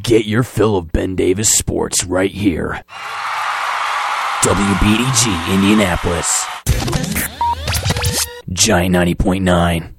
Get your fill of Ben Davis sports right here. WBDG Indianapolis. Giant 90.9.